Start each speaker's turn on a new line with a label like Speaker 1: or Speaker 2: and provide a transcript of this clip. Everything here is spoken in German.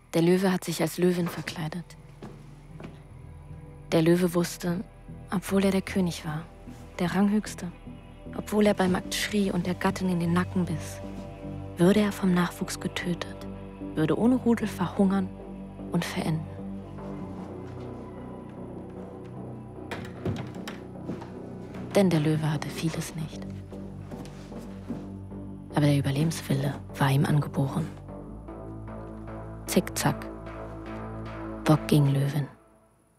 Speaker 1: Der Löwe hat sich als Löwin verkleidet. Der Löwe wusste, obwohl er der König war, der Ranghöchste, obwohl er bei Magd schrie und der Gattin in den Nacken biss, würde er vom Nachwuchs getötet, würde ohne Rudel verhungern und verenden. Denn der Löwe hatte vieles nicht. Aber der Überlebenswille war ihm angeboren. Zickzack. Bock gegen Löwin.